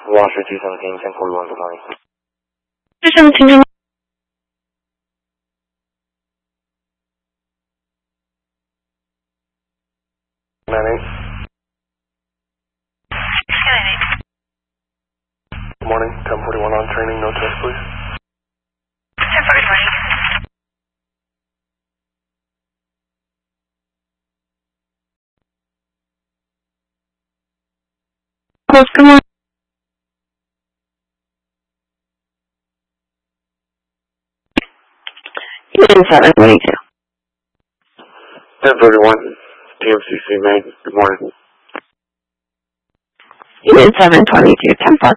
Washer 217, 1041, good morning. 217, Good morning, 1041 on training, no test please. 1040. Close, good morning. Unit 722. 1031, TMCC Maine, good morning. Unit 722, 10-4.